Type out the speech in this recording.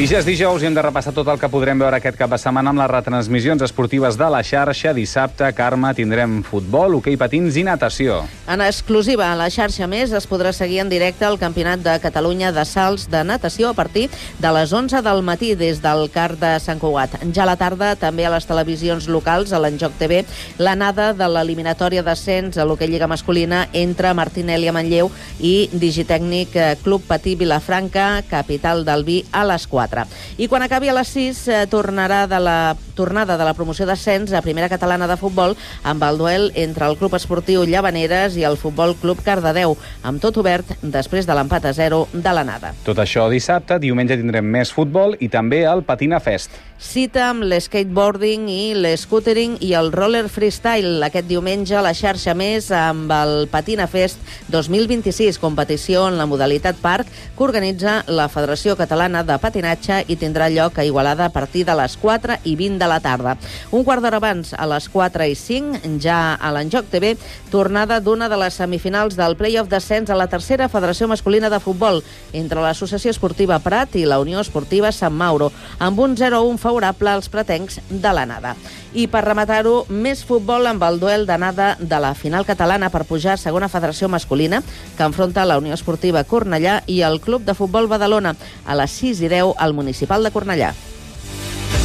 I ja és dijous i hem de repassar tot el que podrem veure aquest cap de setmana amb les retransmissions esportives de la xarxa. Dissabte, Carme, tindrem futbol, hoquei patins i natació. En exclusiva a la xarxa Més es podrà seguir en directe el Campionat de Catalunya de salts de natació a partir de les 11 del matí des del CAR de Sant Cugat. Ja a la tarda, també a les televisions locals, a l'Enjoc TV, l'anada de l'eliminatòria d'ascens a l'hoquei lliga masculina entre Martinelli a Manlleu i Digitècnic Club Patí Vilafranca, capital del vi, a les 4. I quan acabi a les 6, tornada de la promoció d'ascens a Primera Catalana de Futbol amb el duel entre el Club Esportiu Llavaneres i el Futbol Club Cardedeu, amb tot obert després de l'empat a 0 de l'anada. Tot això dissabte, diumenge tindrem més futbol i també el Patina Fest. Cita amb l'skateboarding i l'escootering i el roller freestyle aquest diumenge a la xarxa Més amb el Patina Fest 2026, competició en la modalitat parc que organitza la Federació Catalana de Patinatge i tindrà lloc a Igualada a partir de les 4:20 de la tarda. Un quart d'hora abans, a les 4:05, ja a l'Enjoc TV, tornada d'una de les semifinals del play-off d'ascens a la tercera Federació Masculina de Futbol entre l'Associació Esportiva Prat i la Unió Esportiva Sant Mauro, amb un 0-1 favorable als pretencs de l'anada. I per rematar-ho, més futbol amb el duel d'anada de la final catalana per pujar a segona federació masculina, que enfronta la Unió Esportiva Cornellà i el Club de Futbol Badalona a les 6:10 al Municipal de Cornellà.